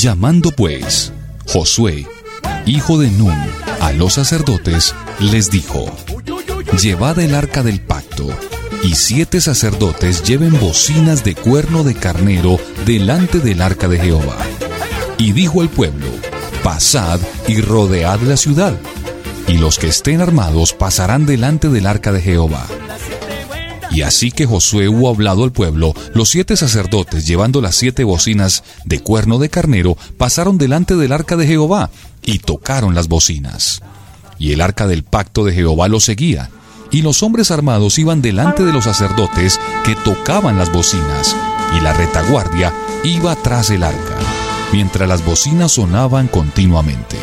Llamando pues Josué, hijo de Nun, a los sacerdotes, les dijo: llevad el arca del pacto, y 7 sacerdotes lleven bocinas de cuerno de carnero delante del arca de Jehová. Y dijo al pueblo: pasad y rodead la ciudad, y los que estén armados pasarán delante del arca de Jehová. Y así que Josué hubo hablado al pueblo, los 7 sacerdotes, llevando las 7 bocinas de cuerno de carnero, pasaron delante del arca de Jehová, y tocaron las bocinas. Y el arca del pacto de Jehová los seguía, y los hombres armados iban delante de los sacerdotes que tocaban las bocinas, y la retaguardia iba tras el arca, mientras las bocinas sonaban continuamente.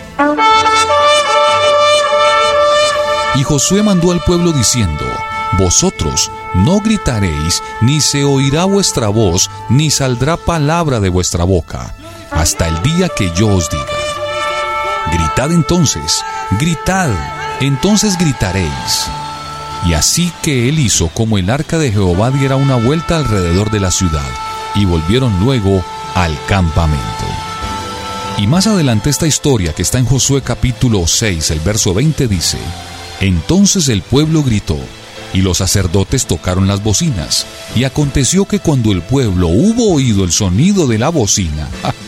Y Josué mandó al pueblo diciendo: vosotros no gritaréis, ni se oirá vuestra voz, ni saldrá palabra de vuestra boca, hasta el día que yo os diga. Gritad entonces, gritad, entonces gritaréis. Y así que él hizo como el arca de Jehová diera una vuelta alrededor de la ciudad, y volvieron luego al campamento. Y más adelante esta historia, que está en Josué capítulo 6, el verso 20, dice: entonces el pueblo gritó, y los sacerdotes tocaron las bocinas, y aconteció que cuando el pueblo hubo oído el sonido de la bocina,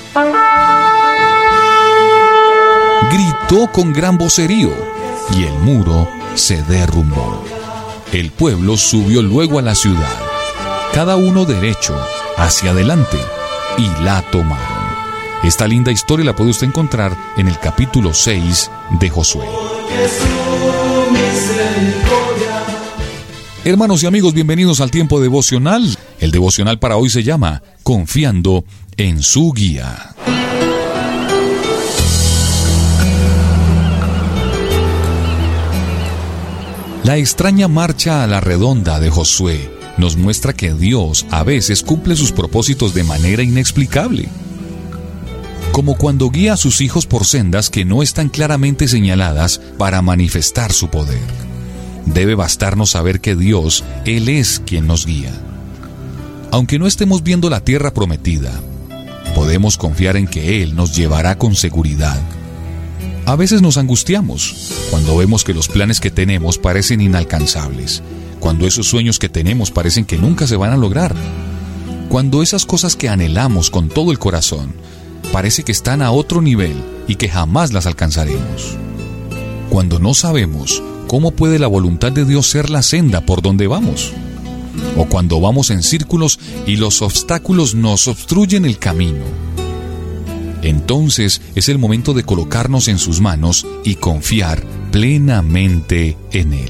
gritó con gran vocerío, y el muro se derrumbó. El pueblo subió luego a la ciudad, cada uno derecho hacia adelante, y la tomaron. Esta linda historia la puede usted encontrar en el capítulo 6 de Josué. Hermanos y amigos, bienvenidos al tiempo devocional. El devocional para hoy se llama Confiando en su guía. La extraña marcha a la redonda de Josué nos muestra que Dios a veces cumple sus propósitos de manera inexplicable, como cuando guía a sus hijos por sendas que no están claramente señaladas para manifestar su poder. Debe bastarnos saber que Dios, Él es quien nos guía. Aunque no estemos viendo la tierra prometida, podemos confiar en que Él nos llevará con seguridad. A veces nos angustiamos cuando vemos que los planes que tenemos parecen inalcanzables, cuando esos sueños que tenemos parecen que nunca se van a lograr, cuando esas cosas que anhelamos con todo el corazón parece que están a otro nivel y que jamás las alcanzaremos. Cuando no sabemos cómo puede la voluntad de Dios ser la senda por donde vamos, o cuando vamos en círculos y los obstáculos nos obstruyen el camino. Entonces es el momento de colocarnos en sus manos y confiar plenamente en Él.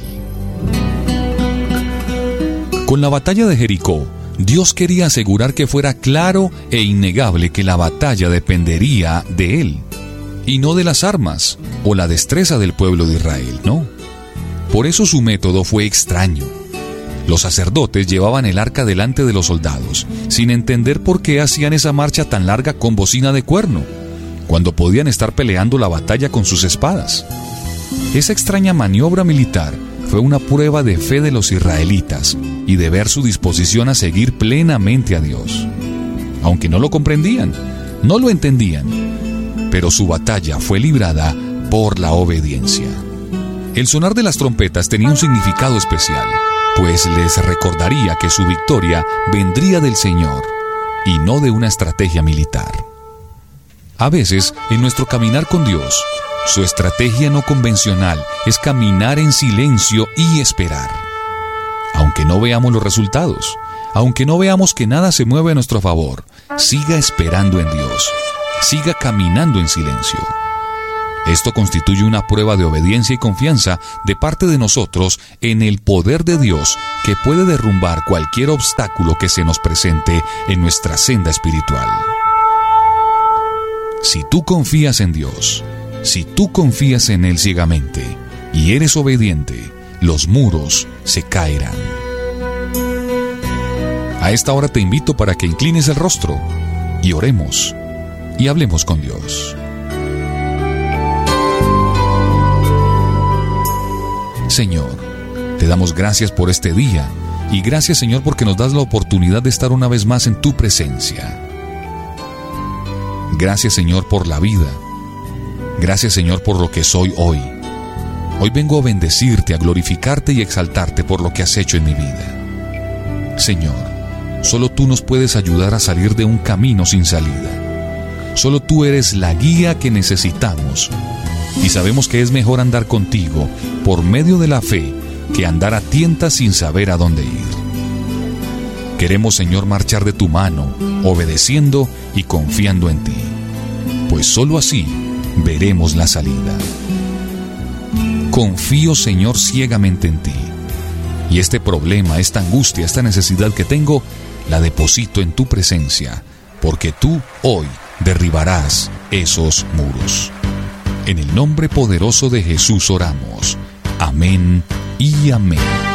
Con la batalla de Jericó, Dios quería asegurar que fuera claro e innegable que la batalla dependería de Él, y no de las armas o la destreza del pueblo de Israel, no. Por eso su método fue extraño. Los sacerdotes llevaban el arca delante de los soldados, sin entender por qué hacían esa marcha tan larga con bocina de cuerno, cuando podían estar peleando la batalla con sus espadas. Esa extraña maniobra militar fue una prueba de fe de los israelitas y de ver su disposición a seguir plenamente a Dios. Aunque no lo comprendían, no lo entendían, pero su batalla fue librada por la obediencia. El sonar de las trompetas tenía un significado especial, pues les recordaría que su victoria vendría del Señor y no de una estrategia militar. A veces, en nuestro caminar con Dios, su estrategia no convencional es caminar en silencio y esperar. Aunque no veamos los resultados, aunque no veamos que nada se mueve a nuestro favor, siga esperando en Dios, siga caminando en silencio. Esto constituye una prueba de obediencia y confianza de parte de nosotros en el poder de Dios que puede derrumbar cualquier obstáculo que se nos presente en nuestra senda espiritual. Si tú confías en Dios, si tú confías en Él ciegamente y eres obediente, los muros se caerán. A esta hora te invito para que inclines el rostro y oremos y hablemos con Dios. Señor, te damos gracias por este día y gracias, Señor, porque nos das la oportunidad de estar una vez más en tu presencia. Gracias, Señor, por la vida. Gracias, Señor, por lo que soy hoy. Hoy vengo a bendecirte, a glorificarte y exaltarte por lo que has hecho en mi vida. Señor, solo tú nos puedes ayudar a salir de un camino sin salida. Solo tú eres la guía que necesitamos. Y sabemos que es mejor andar contigo por medio de la fe que andar a tientas sin saber a dónde ir. Queremos, Señor, marchar de tu mano, obedeciendo y confiando en ti, pues solo así veremos la salida. Confío, Señor, ciegamente en ti. Y este problema, esta angustia, esta necesidad que tengo, la deposito en tu presencia, porque tú hoy derribarás esos muros. En el nombre poderoso de Jesús oramos. Amén y amén.